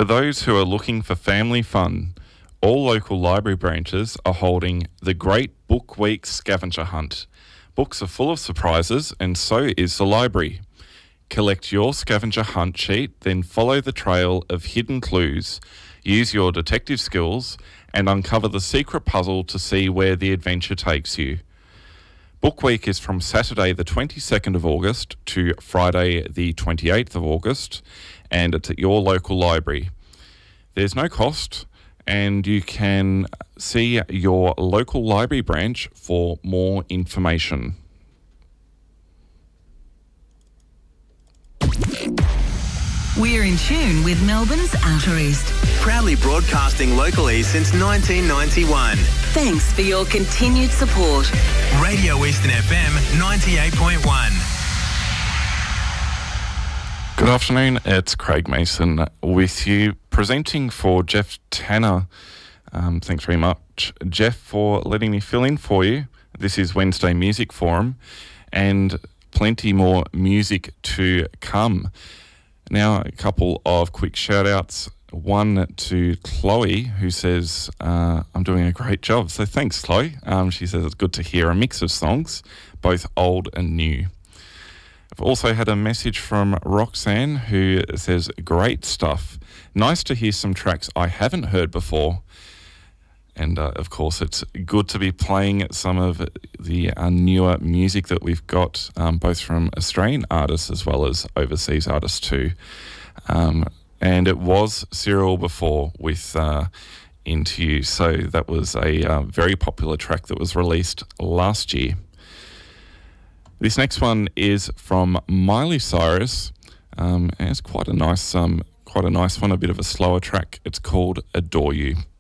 For those who are looking for family fun, all local library branches are holding the Great Book Week Scavenger Hunt. Books are full of surprises, and so is the library. Collect your scavenger hunt sheet, then follow the trail of hidden clues. Use your detective skills and uncover the secret puzzle to see where the adventure takes you. Book Week is from Saturday the 22nd of August to Friday the 28th of August, and it's at your local library. There's no cost, and you can see your local library branch for more information. We're in tune with Melbourne's Outer East. Proudly broadcasting locally since 1991. Thanks for your continued support. Radio Eastern FM 98.1. Good afternoon, it's Craig Mason with you, presenting for Jeff Tanner. Thanks very much, Jeff, for letting me fill in for you. This is Wednesday Music Forum, and plenty more music to come. Now, a couple of quick shout-outs. One to Chloe, who says, I'm doing a great job. So thanks, Chloe. She says it's good to hear a mix of songs, both old and new. I've also had a message from Roxanne, who says, great stuff. Nice to hear some tracks I haven't heard before. And, of course, it's good to be playing some of the newer music that we've got, both from Australian artists as well as overseas artists too. And it was Cyril before with Into You. So that was a very popular track that was released last year. This next one is from Miley Cyrus. And it's quite a nice one, a bit of a slower track. It's called Adore You.